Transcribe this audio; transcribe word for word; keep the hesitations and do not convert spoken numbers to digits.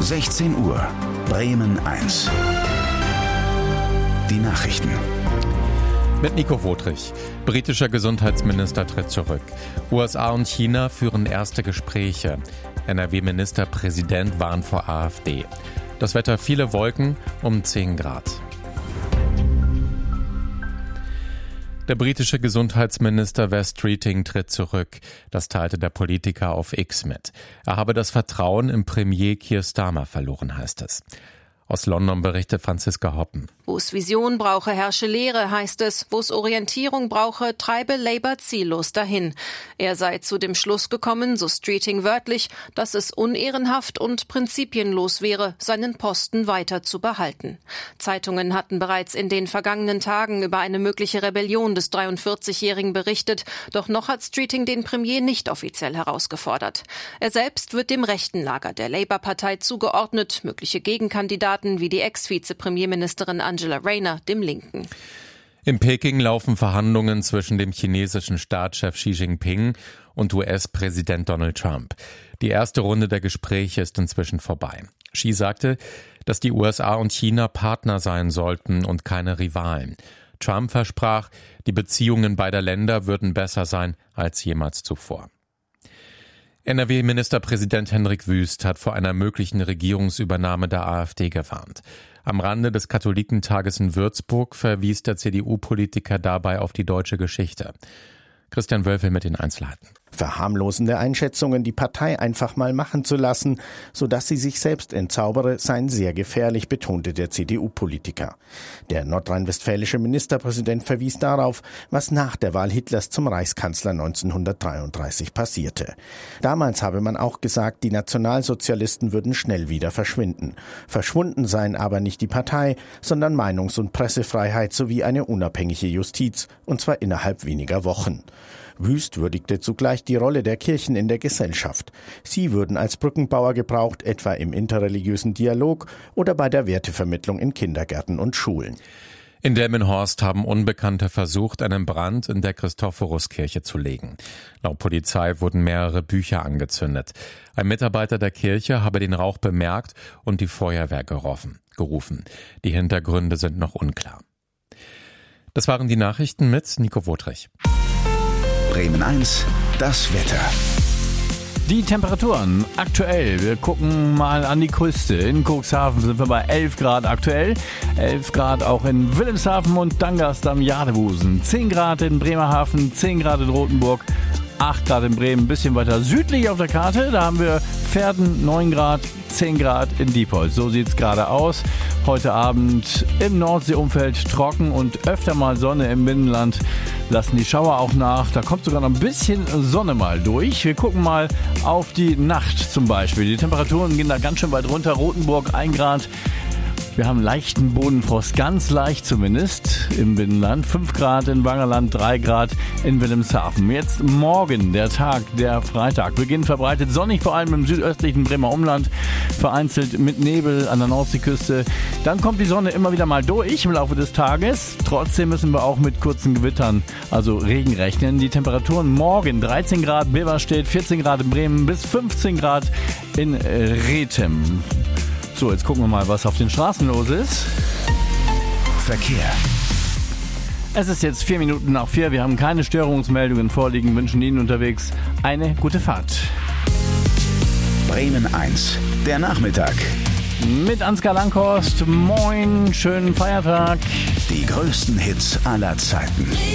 sechzehn Uhr, Bremen eins. Die Nachrichten. Mit Nico Wotrich. Britischer Gesundheitsminister tritt zurück. U S A und China führen erste Gespräche. N R W-Ministerpräsident warnt vor AfD. Das Wetter: viele Wolken um zehn Grad. Der britische Gesundheitsminister Wes Streeting tritt zurück. Das teilte der Politiker auf X mit. Er habe das Vertrauen im Premier Keir Starmer verloren, heißt es. Aus London berichtet Franziska Hoppen. Wo es Vision brauche, herrsche Lehre, heißt es. Wo es Orientierung brauche, treibe Labour ziellos dahin. Er sei zu dem Schluss gekommen, so Streeting wörtlich, dass es unehrenhaft und prinzipienlos wäre, seinen Posten weiter zu behalten. Zeitungen hatten bereits in den vergangenen Tagen über eine mögliche Rebellion des dreiundvierzigjährigen berichtet, doch noch hat Streeting den Premier nicht offiziell herausgefordert. Er selbst wird dem rechten Lager der Labour-Partei zugeordnet, mögliche Gegenkandidaten wie die Ex-Vizepremierministerin Angela Rayner, dem Linken. In Peking laufen Verhandlungen zwischen dem chinesischen Staatschef Xi Jinping und U S-Präsident Donald Trump. Die erste Runde der Gespräche ist inzwischen vorbei. Xi sagte, dass die U S A und China Partner sein sollten und keine Rivalen. Trump versprach, die Beziehungen beider Länder würden besser sein als jemals zuvor. N R W-Ministerpräsident Hendrik Wüst hat vor einer möglichen Regierungsübernahme der AfD gewarnt. Am Rande des Katholikentages in Würzburg verwies der C D U-Politiker dabei auf die deutsche Geschichte. Christian Wölfel mit den Einzelheiten. Verharmlosende Einschätzungen, die Partei einfach mal machen zu lassen, sodass sie sich selbst entzaubere, seien sehr gefährlich, betonte der C D U-Politiker. Der nordrhein-westfälische Ministerpräsident verwies darauf, was nach der Wahl Hitlers zum Reichskanzler neunzehnhundertdreiunddreißig passierte. Damals habe man auch gesagt, die Nationalsozialisten würden schnell wieder verschwinden. Verschwunden seien aber nicht die Partei, sondern Meinungs- und Pressefreiheit sowie eine unabhängige Justiz, und zwar innerhalb weniger Wochen. Wüst würdigte zugleich die Rolle der Kirchen in der Gesellschaft. Sie würden als Brückenbauer gebraucht, etwa im interreligiösen Dialog oder bei der Wertevermittlung in Kindergärten und Schulen. In Delmenhorst haben Unbekannte versucht, einen Brand in der Christophoruskirche zu legen. Laut Polizei wurden mehrere Bücher angezündet. Ein Mitarbeiter der Kirche habe den Rauch bemerkt und die Feuerwehr gerufen. Die Hintergründe sind noch unklar. Das waren die Nachrichten mit Nico Wotrich. Bremen eins, das Wetter. Die Temperaturen aktuell, wir gucken mal an die Küste. In Cuxhaven sind wir bei elf Grad aktuell, elf Grad auch in Wilhelmshaven und Dangast am Jadebusen, zehn Grad in Bremerhaven, zehn Grad in Rotenburg, acht Grad in Bremen, ein bisschen weiter südlich auf der Karte, da haben wir Verden, neun Grad, zehn Grad in Diepholz. So sieht es gerade aus. Heute Abend im Nordseeumfeld trocken und öfter mal Sonne im Binnenland. Lassen die Schauer auch nach. Da kommt sogar noch ein bisschen Sonne mal durch. Wir gucken mal auf die Nacht zum Beispiel. Die Temperaturen gehen da ganz schön weit runter. Rotenburg ein Grad. Wir haben leichten Bodenfrost, ganz leicht zumindest im Binnenland. fünf Grad in Wangerland, drei Grad in Wilhelmshaven. Jetzt morgen, der Tag, der Freitag. Beginnt verbreitet sonnig, vor allem im südöstlichen Bremer Umland. Vereinzelt mit Nebel an der Nordseeküste. Dann kommt die Sonne immer wieder mal durch im Laufe des Tages. Trotzdem müssen wir auch mit kurzen Gewittern, also Regen, rechnen. Die Temperaturen morgen dreizehn Grad Beverstedt, vierzehn Grad in Bremen bis fünfzehn Grad in Rethem. So, jetzt gucken wir mal, was auf den Straßen los ist. Verkehr. Es ist jetzt vier Minuten nach vier. Wir haben keine Störungsmeldungen vorliegen. Wünschen Ihnen unterwegs eine gute Fahrt. Bremen eins, der Nachmittag. Mit Ansgar Langhorst. Moin, schönen Feiertag. Die größten Hits aller Zeiten.